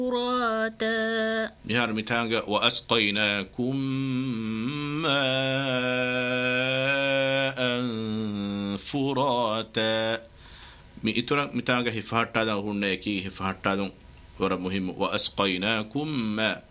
فراتا نهار متانجا وأسقيناكم ماء فراتا متانجا هفهاتا دون هناكي هفهاتا دون ورا مهم وأسقيناكم ماء